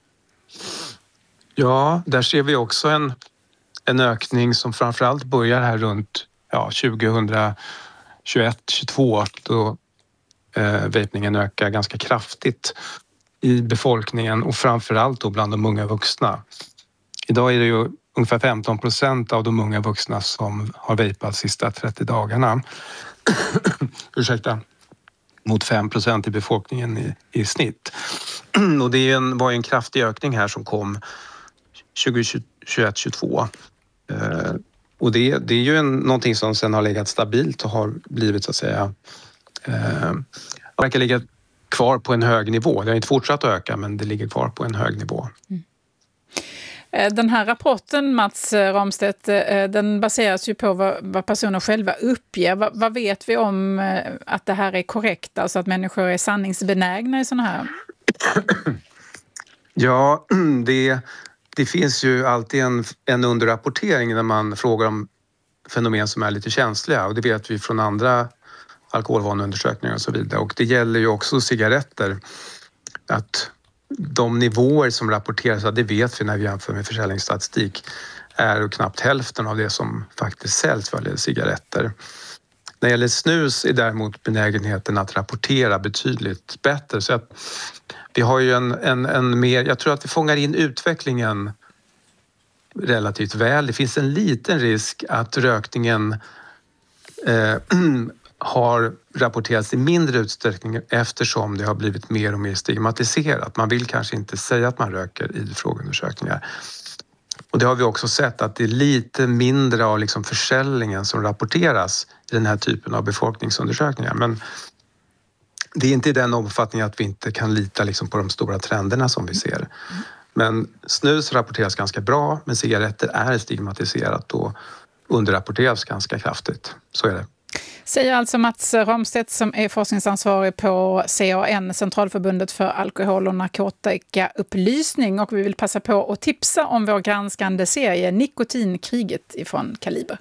Ja, där ser vi också en, en ökning som framförallt börjar här runt ja, tjugohundratjugoett tjugotvå då eh, vapningen ökar ganska kraftigt i befolkningen och framförallt då bland de unga vuxna. Idag är det ju ungefär femton procent av de unga vuxna som har vapat de sista trettio dagarna. Ursäkta. Mot fem procent i befolkningen i, i snitt. Och det är en, var en kraftig ökning här som kom tjugohundratjugoett tjugotvå. Eh, och det, det är ju en, någonting som sen har legat stabilt och har blivit så att säga eh, verkar ligga kvar på en hög nivå. Det har inte fortsatt att öka men det ligger kvar på en hög nivå. Mm. Den här rapporten, Mats Ramstedt, den baseras ju på vad, vad personer själva uppger. Vad, vad vet vi om att det här är korrekt? Alltså att människor är sanningsbenägna i sådana här? Ja, det, det finns ju alltid en, en underrapportering när man frågar om fenomen som är lite känsliga. Och det vet vi från andra alkoholvaneundersökningar och så vidare. Och det gäller ju också cigaretter. Att de nivåer som rapporteras, det vet vi när vi jämför med försäljningsstatistik, är knappt hälften av det som faktiskt säljs vad gäller cigaretter. När det gäller snus är däremot benägenheten att rapportera betydligt bättre. Så att vi har ju en, en, en mer, jag tror att vi fångar in utvecklingen relativt väl. Det finns en liten risk att rökningen eh, har rapporterats i mindre utsträckning eftersom det har blivit mer och mer stigmatiserat. Man vill kanske inte säga att man röker i frågeundersökningar. Och det har vi också sett att det är lite mindre av liksom försäljningen som rapporteras i den här typen av befolkningsundersökningar. Men det är inte i den omfattningen att vi inte kan lita liksom på de stora trenderna som vi ser. Men snus rapporteras ganska bra, men cigaretter är stigmatiserat och underrapporteras ganska kraftigt. Så är det. Säger alltså Mats Ramstedt som är forskningsansvarig på C A N, Centralförbundet för alkohol- och narkotikaupplysning. Och vi vill passa på att tipsa om vår granskande serie Nikotinkriget ifrån Kaliber.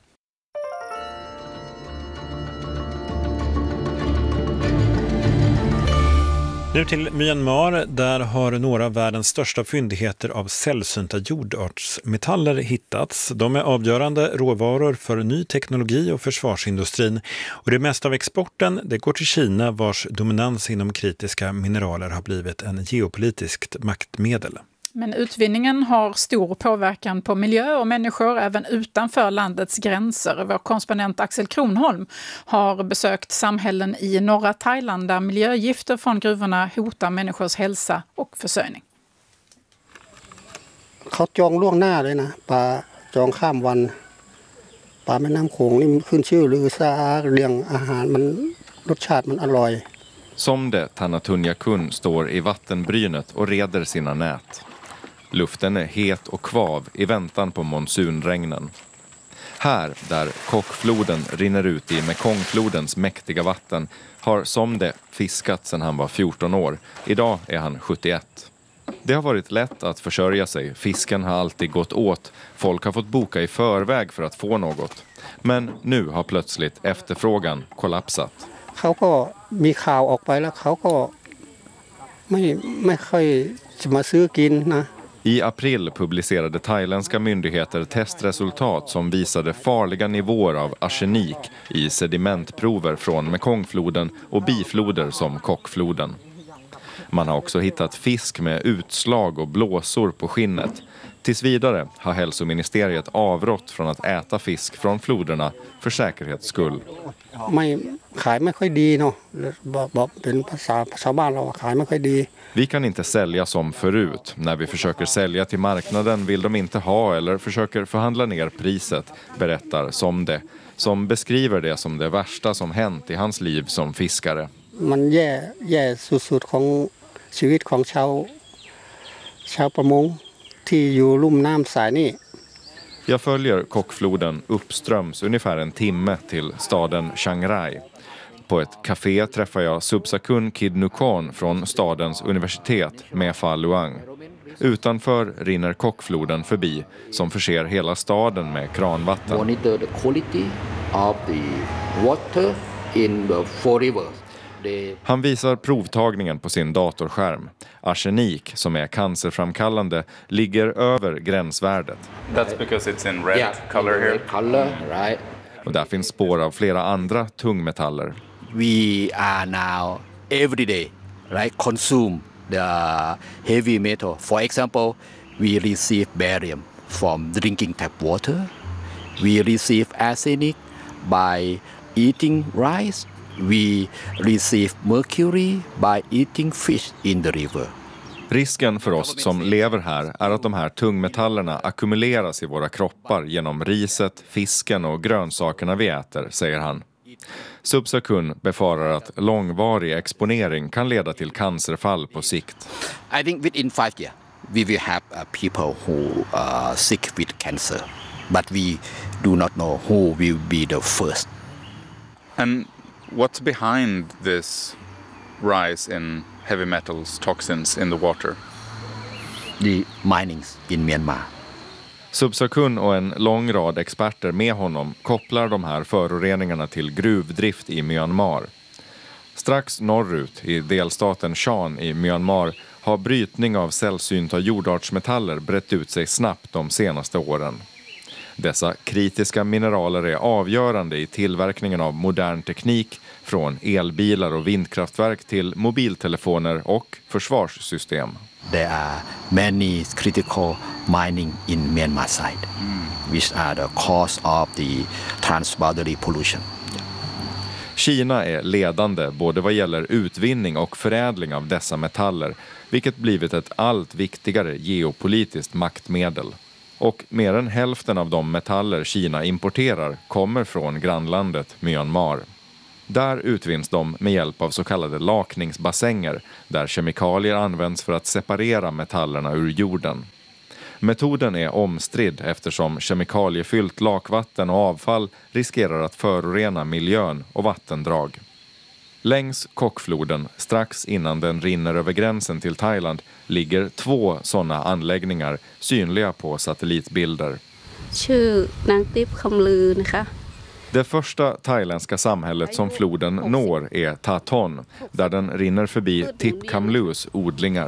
Nu till Myanmar, där har några av världens största fyndigheter av sällsynta jordartsmetaller hittats. De är avgörande råvaror för ny teknologi och försvarsindustrin. Och det mesta av exporten det går till Kina, vars dominans inom kritiska mineraler har blivit en geopolitiskt maktmedel. Men utvinningen har stor påverkan på miljö och människor även utanför landets gränser. Vår korrespondent Axel Kronholm har besökt samhällen i norra Thailand där miljögifter från gruvorna hotar människors hälsa och försörjning. เขาจองล่วงหน้าเลยนะปลาจองข้ามวันปลาแม่น้ำโขงนี่ขึ้นชื่อลือซาเรื่องอาหารมันรสชาติมันอร่อย Somde Thanatunjakun står i vattenbrynet och reder sina nät. Luften är het och kvav i väntan på monsunregnen. Här, där Kokfloden rinner ut i Mekongflodens mäktiga vatten, har Somde fiskat sedan han var fjorton år. Idag är han sjuttioett. Det har varit lätt att försörja sig. Fisken har alltid gått åt. Folk har fått boka i förväg för att få något. Men nu har plötsligt efterfrågan kollapsat. เขาก็มีข่าวออกไปแล้วเขาก็ไม่ไม่ค่อยจะมาซื้อกินนะ I april publicerade thailändska myndigheter testresultat som visade farliga nivåer av arsenik i sedimentprover från Mekongfloden och bifloder som Kokfloden. Man har också hittat fisk med utslag och blåsor på skinnet. Tills vidare har hälsoministeriet avrått från att äta fisk från floderna för säkerhets skull. ไม่ขายไม่ค่อยดีเนาะบอกเป็นภาษาชาวบ้านเราขายไม่ค่อยดี Vi kan inte sälja som förut. När vi försöker sälja till marknaden vill de inte ha eller försöker förhandla ner priset, berättar Somde, som beskriver det som det värsta som hänt i hans liv som fiskare. มันแย่แย่สุดๆของชีวิตของชาวชาวประมงที่อยู่ลุ่มน้ำสายนี่ Jag följer Kokfloden uppströms ungefär en timme till staden Chiang Rai. På ett café träffar jag Subsakun Kidnukon från stadens universitet med Pha Luang. Utanför rinner Kokfloden förbi som förser hela staden med kranvatten. Monitor the quality of the water in the four rivers. Han visar provtagningen på sin datorskärm. Arsenik, som är cancerframkallande, ligger över gränsvärdet. That's because it's in red yeah, color here. Color, right. Och där finns spår av flera andra tungmetaller. We are now every day, right, consume the heavy metal. For example, we receive barium from drinking tap water. We receive arsenic by eating rice. We receive mercury by eating fish in the river. Risken för oss som lever här är att de här tungmetallerna ackumuleras i våra kroppar genom riset, fisken och grönsakerna vi äter, säger han. Subsakun befarar att långvarig exponering kan leda till cancerfall på sikt. I think within five years we will have uh, people who are sick with cancer, but we do not know who will be the first. And what's behind this rise in heavy metals, toxins in the water? The mining in Myanmar. Subsakun och en lång rad experter med honom kopplar de här föroreningarna till gruvdrift i Myanmar. Strax norrut i delstaten Shan i Myanmar har brytning av sällsynta jordartsmetaller brett ut sig snabbt de senaste åren. Dessa kritiska mineraler är avgörande i tillverkningen av modern teknik, från elbilar och vindkraftverk till mobiltelefoner och försvarssystem. There are many critical mining in Myanmar side, which are the cause of the transboundary pollution. Kina är ledande både vad gäller utvinning och förädling av dessa metaller, vilket blivit ett allt viktigare geopolitiskt maktmedel. Och mer än hälften av de metaller Kina importerar kommer från grannlandet Myanmar. Där utvinns de med hjälp av så kallade lakningsbassänger, där kemikalier används för att separera metallerna ur jorden. Metoden är omstridd eftersom kemikaliefyllt lakvatten och avfall riskerar att förorena miljön och vattendrag. Längs Kokfloden, strax innan den rinner över gränsen till Thailand, ligger två sådana anläggningar synliga på satellitbilder. Det första thailändska samhället som floden når är Tha Ton, där den rinner förbi Thip Kham Lus odlingar.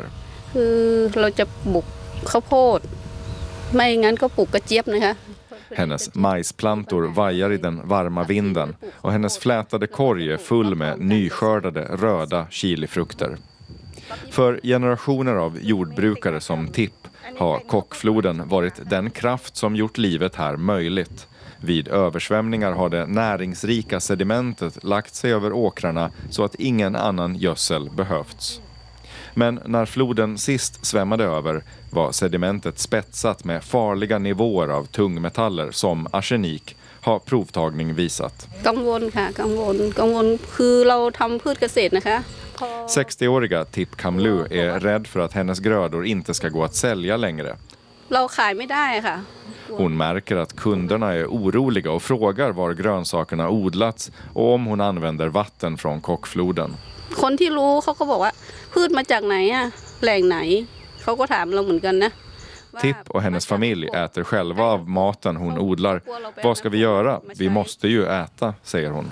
Hennes majsplantor vajar i den varma vinden och hennes flätade korg är full med nyskördade röda chilifrukter. För generationer av jordbrukare som Tip har Kokfloden varit den kraft som gjort livet här möjligt. Vid översvämningar har det näringsrika sedimentet lagt sig över åkrarna så att ingen annan gödsel behövts. Men när floden sist svämmade över var sedimentet spetsat med farliga nivåer av tungmetaller som arsenik, har provtagning visat. sextioåriga Thip Kham Lu är rädd för att hennes grödor inte ska gå att sälja längre. Hon märker att kunderna är oroliga och frågar var grönsakerna odlats och om hon använder vatten från Kokfloden. Tip och hennes familj äter själva av maten hon odlar. Vad ska vi göra? Vi måste ju äta, säger hon.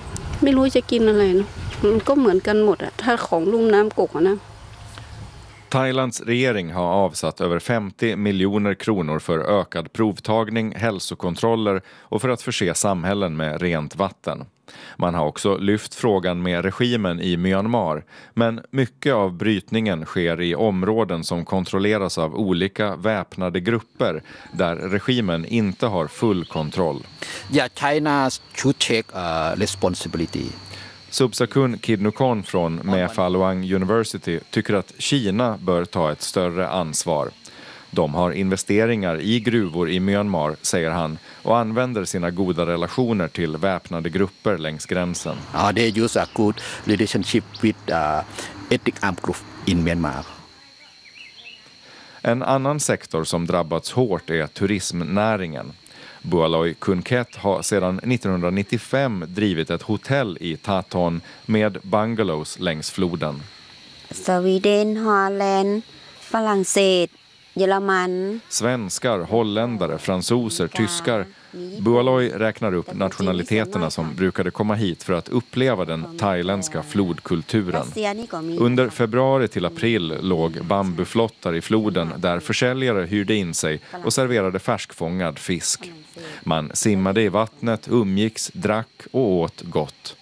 Thailands regering har avsatt över femtio miljoner kronor för ökad provtagning, hälsokontroller och för att förse samhällen med rent vatten. Man har också lyft frågan med regimen i Myanmar, men mycket av brytningen sker i områden som kontrolleras av olika väpnade grupper där regimen inte har full kontroll. Yeah, China should take uh, responsibility. Subsakun Kidnukon från Mefaloang University tycker att Kina bör ta ett större ansvar. De har investeringar i gruvor i Myanmar, säger han, och använder sina goda relationer till väpnade grupper längs gränsen. Uh, they use a good relationship with uh, ethnic armed group in Myanmar. En annan sektor som drabbats hårt är turismnäringen. Bualoi Kunket har sedan nittonhundranittiofem drivit ett hotell i Tha Ton med bungalows längs floden. Sweden, Holland, Frankrike, German. Svenskar, holländare, fransoser, tyskar. Bualoi räknar upp nationaliteterna som brukade komma hit för att uppleva den thailändska flodkulturen. Under februari till april låg bambuflottar i floden där försäljare hyrde in sig och serverade färskfångad fisk. Man simmade i vattnet, umgicks, drack och åt gott.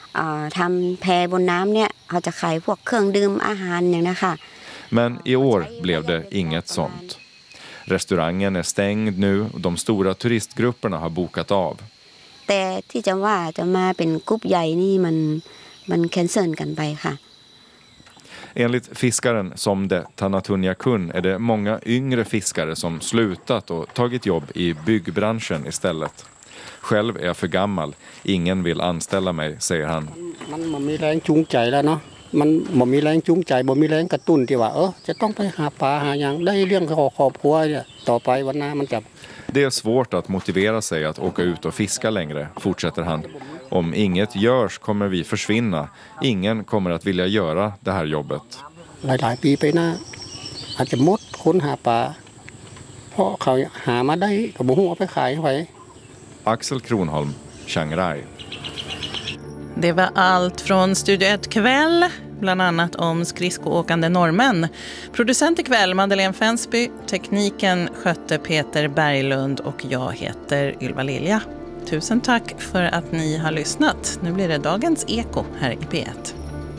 Men i år blev det inget sånt. Restaurangen är stängd nu och de stora turistgrupperna har bokat av. Enligt fiskaren som det Tanatunya Kun är det många yngre fiskare som slutat och tagit jobb i byggbranschen istället. Själv är jag för gammal. Ingen vill anställa mig, säger han. Manบ่มีแรงจูงใจบ่มีแรงกระตุ้นที่ว่าเออจะต้องไปหาปลาหาหยังได้เรื่องครอบครัวเนี่ยต่อไปวันหน้ามันจะ Det är svårt att motivera sig att åka ut och fiska längre, fortsätter han. Om inget görs kommer vi försvinna. Ingen kommer att vilja göra det här jobbet. หลายๆปีไปหน้าอาจจะหมดคนหาปลาเพราะเขาหามาได้ก็บ่ฮู้เอาไปขายไว้ Axel Kronholm, Chiang Rai. Det var allt från Studio ett kväll. bland annat om skridskoåkande norrmän. Producent ikväll Madeleine Fensby, tekniken skötte Peter Berglund och jag heter Ylva Lilja. Tusen tack för att ni har lyssnat. Nu blir det dagens Eko här i P ett.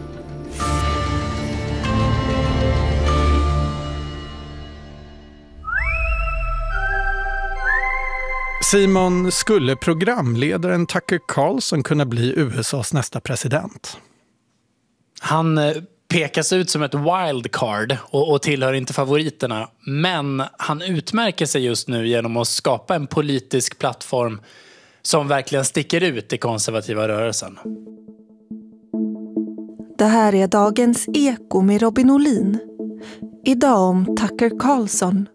Simon, skulle programledaren Tucker Carlson kunna bli U S A:s nästa president? Han pekas ut som ett wildcard och, och tillhör inte favoriterna. Men han utmärker sig just nu genom att skapa en politisk plattform som verkligen sticker ut i konservativa rörelsen. Det här är dagens Eko med Robin Olin. Idag om Tucker Carlson.